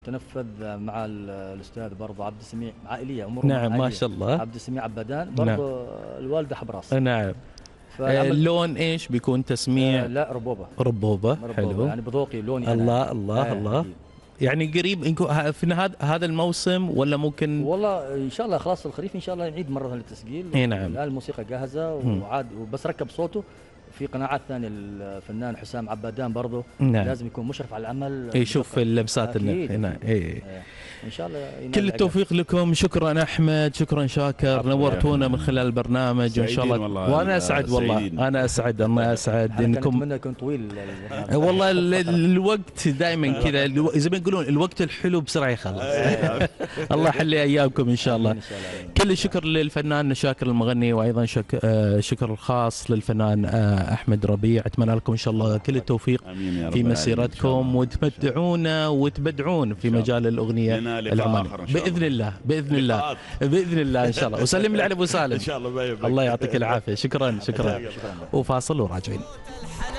تنفذ مع الاستاذ برضه عبد السميع، عائليه امور نعم عائلية. ما شاء الله. عبد السميع عبدان نعم. برضه الوالده حبراس. نعم. اللون ايش بيكون تسميع؟ لا ربوبه. ربوبه. حلو يعني بذوقي لوني الله أنا. الله الله. يعني قريب في هذا الموسم ولا ممكن؟ والله ان شاء الله خلاص الخريف ان شاء الله نعيد مره للتسجيل. اي نعم. الان الموسيقى جاهزه وعاد بس ركب صوته. في قناعات ثانيه الفنان حسام عبادان برضه. نعم. لازم يكون مشرف على العمل. يشوف اللمسات نعم. اي ان شاء الله. كل التوفيق لكم. شكرا احمد، شكرا شاكر، نورتونا من خلال البرنامج وان شاء الله. وانا اسعد والله، انا اسعد الله اسعد انكم. اتمنى يكون طويل والله الوقت دائما كذا زي ما يقولون الوقت الحلو بسرعه يخلص. الله يحلي ايامكم ان شاء الله. كل الشكر للفنان شاكر المغني، وايضا شكر خاص للفنان احمد ربيع. اتمنى لكم ان شاء الله كل التوفيق في مسيرتكم، وتمتعونا وتبدعون في مجال الاغنيه العماني باذن الله. باذن الله باذن الله ان شاء الله. وسلم لي على ابو سالم ان شاء الله. الله يعطيك العافيه. شكرا. وفاصل وراجعين.